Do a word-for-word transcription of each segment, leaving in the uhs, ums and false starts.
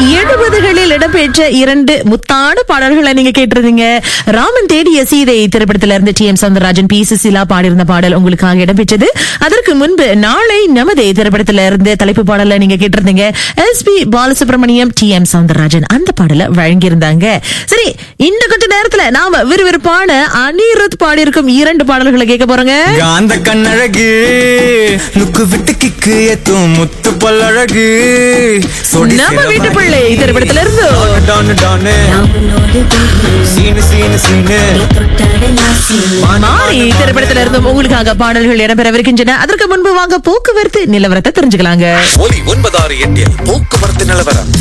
எழுபதுகளில் இடம்பெற்ற இரண்டு முத்தான பாடல்களை நீங்க கேட்டிருந்தீங்க. ராமன் தேடிய சீதை திரைப்படத்தில இருந்து D M Soundararajan, B Susheela பாடியிருந்த பாடல் உங்களுக்காக இடம்பெற்றது. அதற்கு முன்பு நாளை நமதே திரைப்படத்தில இருந்து தலைப்பு பாடல நீங்க கேட்டிருந்தீங்க. S B Balasubramaniam, D M Soundararajan அந்த பாடலை வழங்கியிருந்தாங்க. சரி, இந்த கொஞ்ச நேரத்துல நாம விறுவிறுப்பான அனிருத் பாடியிருக்கும் இரண்டு பாடல்களை கேட்க போறோங்க. அந்த கண்ணழகு லுக்கு விட்டு கிக்கு ஏத்தும் முத்து பல்லழகு நம்ம வீட்டு பிள்ளை திரைப்படத்தில இருந்து சீனு சீனு சீனு மாறி திரைப்படத்தில இருந்து உங்களுக்காக பாடல்கள் இடம்பெறவிருக்கின்றன. அதற்கு முன்பு வாங்க போக்குவரத்து நிலவரத்தை தெரிஞ்சுக்கலாங்க. ஒலி ஒன்பதாறு எட்டில் போக்குவரத்து நிலவரம்.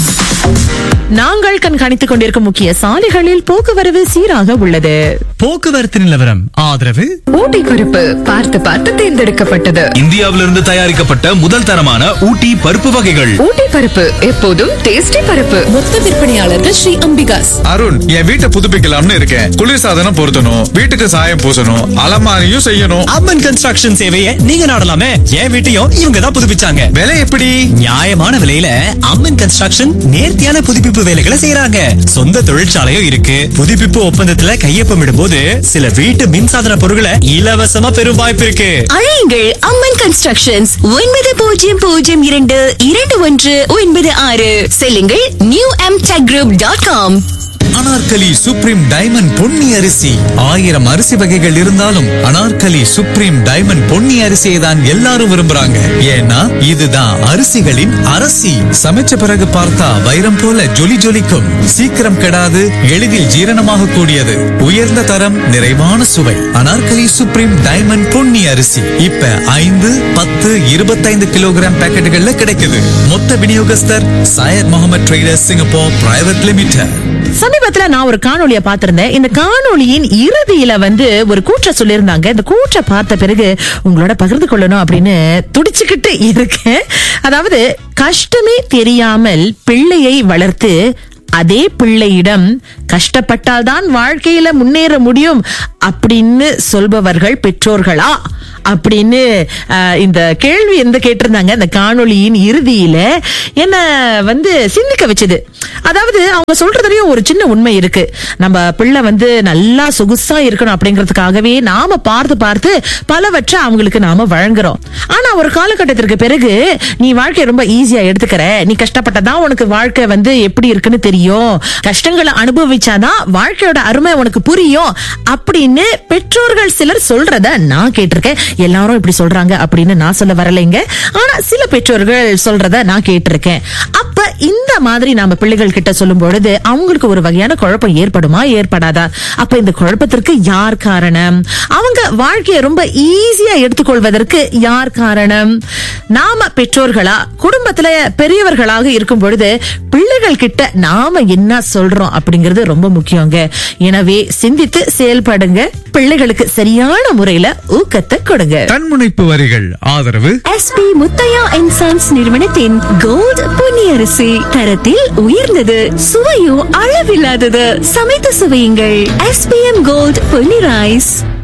நாங்கள் கண்காணித்துக் கொண்டிருக்கும் முக்கிய சாலைகளில் போக்குவரத்து சீராக உள்ளது. போக்குவரத்து நிலவரம் ஆதரவு ஊட்டி குறிப்பு பார்த்து பார்த்து தேர்ந்தெடுக்கப்பட்டது. இந்தியாவிலிருந்து தயாரிக்கப்பட்ட முதல் தரமான ஊட்டி பருப்பு வகைகள். ஊட்டி பருப்பு எப்போதும் டேஸ்டி பருப்பு. மொத்த விற்பனையாளர்கள் ஸ்ரீ அம்பிகாஸ். அருண், என் வீட்டை புதுப்பிக்கலாம்னு இருக்கேன். குளிர்சாதனம் பொருத்தணும், வீட்டுக்கு சாயம் பூசணும், அலமாரியும் செய்யணும். அம்மன் கன்ஸ்ட்ரக்ஷன் சேவையை நீங்க நாடலாமே. என் வீட்டையும் இவங்க தான் புதுப்பிச்சாங்க. விலை எப்படி? நியாயமான விலையில அம்மன் கன்ஸ்ட்ரக்ஷன் நேர்த்தியான புதுப்பிப்பு வேலைகளை செய்யறாங்க. சொந்த தொழிற்சாலையும் இருக்கு. புதுப்பிப்பு ஒப்பந்தத்துல கையொப்பமிடும் போது சில வீட்டு மின்சாதன பொருட்களை இலவசமா பெறும் வாய்ப்பு இருக்கு. அழையுங்கள் அம்மன் கன்ஸ்ட்ரக்ஷன்ஸ் ஒன்பது பூஜ்ஜியம் பூஜ்ஜியம் இரண்டு இரண்டு ஒன்று ஒன்பது ஆறு. செல்லுங்கள் new M tech group dot com. Anarkali supreme diamond Ponni அரிசி. ஆயிரம் அரிசி வகைகள் இருந்தாலும் அனார்கலி சுப்ரீம் டைமண்ட் பொன்னி அரிசியை தான் எல்லாரும் விரும்புறாங்க. ஏன்னா இதுதான் அரிசிகளின் அரசி. சமைச்ச பிறகு பார்த்தா வைரம் போல ஜொலி ஜொலிக்கும். சீக்கிரம் கெடாது, எளிதில் ஜீரணமாக கூடியது, உயர்ந்த தரம், நிறைவான சுவை. அனார்கலி சுப்ரீம் டைமண்ட் பொன்னி அரிசி இப்ப ஐந்து, பத்து, இருபத்தைந்து கிலோகிராம் பேக்கெட்டுகள்ல கிடைக்குது. மொத்த விநியோகஸ்தர் Syed Mohammed traders Singapore private limited. சமீபத்துல நான் ஒரு காணொலிய பார்த்திருந்தேன். இந்த காணொலியின் இறுதியில வந்து ஒரு கூற்ற சொல்லியிருந்தாங்க. இந்த கூற்ற பார்த்த பிறகு உங்களோட பகிர்ந்து கொள்ளணும் அப்படின்னு துடிச்சுக்கிட்டு இருக்கேன். அதாவது, கஷ்டமே தெரியாமல் பிள்ளையை வளர்த்து அதே பிள்ளையிடம் கஷ்டப்பட்டால்தான் வாழ்க்கையில முன்னேற முடியும் அப்படின்னு சொல்பவர்கள் பெற்றோர்களா அப்படின்னு இந்த கேள்வி எந்த கேட்டிருந்தாங்க. இந்த காணொலியின் இறுதியில என்ன வந்து சிந்திக்க வச்சது. அதாவது, அவங்க சொல்றதுலயும் ஒரு சின்ன உண்மை இருக்கு. நம்ம பிள்ளை வந்து நல்லா சொகுசா இருக்கணும் அப்படிங்கறதுக்காகவே நாம பார்த்து பார்த்து பலவற்றை அவங்களுக்கு நாம வழங்குறோம். ஆனா ஒரு காலகட்டத்திற்கு பிறகு நீ வாழ்க்கையை ரொம்ப ஈஸியா எடுத்துக்கிற, நீ கஷ்டப்பட்டதான் உனக்கு வாழ்க்கை வந்து எப்படி இருக்குன்னு தெரியும், கஷ்டங்களை அனுபவிச்சாதான் வாழ்க்கையோட அருமை உனக்கு புரியும் அப்படின்னு பெற்றோர்கள் சிலர் சொல்றத நான் கேட்டிருக்கேன். எல்லாரும் இப்படி சொல்றாங்க அப்படின்னு நான் சொல்ல வரலைங்க. ஆனா சில பெற்றோர்கள் சொல்றத நான் கேட்டிருக்கேன். அப்ப இந்த மாதிரி நாம பிள்ளைகள் கிட்ட சொல்லும் பொழுது அவங்களுக்கு ஒரு வகையான குழப்பம் ஏற்படுமா, ஏற்படாதா? அப்ப இந்த குழப்பத்திற்கு யார் காரணம்? அவங்க வாழ்க்கையை ரொம்ப ஈஸியா எடுத்துக்கொள்வதற்கு யார் காரணம்? நாம பெற்றோர்களா, குடும்பத்துல பெரியவர்களாக இருக்கும் பொழுது பிள்ளைகள் கிட்ட நாம என்ன சொல்றோம் அப்படிங்கிறது ரொம்ப முக்கியங்க. எனவே சிந்தித்து செயல்படுங்க. பிள்ளைகளுக்கு சரியான முறையில ஊக்கத்தை கொடுங்க. தன்முனைப்பு வரிகள் ஆதரவு S B Muthiah and sons நிறுவனத்தின் கோல்ட் பொன்னி அரிசி. தரத்தில் உயர்ந்தது, சுவையும் அளவில்லாதது. சமைத்து சுவையுங்கள். S B M gold Ponni rice.